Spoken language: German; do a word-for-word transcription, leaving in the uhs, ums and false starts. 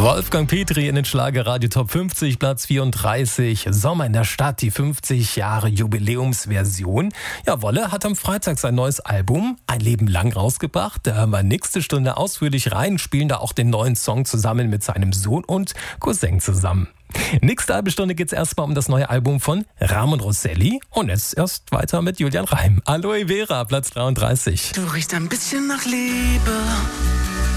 Wolfgang Petri in den Schlagerradio Top fünfzig, Platz vierunddreißig. Sommer in der Stadt, die fünfzig Jahre Jubiläumsversion. Ja, Wolle hat am Freitag sein neues Album Ein Leben lang rausgebracht. Da hören wir nächste Stunde ausführlich rein, spielen da auch den neuen Song zusammen mit seinem Sohn und Cousin zusammen. Nächste halbe Stunde geht's erstmal um das neue Album von Ramon Rosselli. Und jetzt erst weiter mit Julian Reim. Aloe Vera, Platz dreiunddreißig. Du riechst ein bisschen nach Liebe.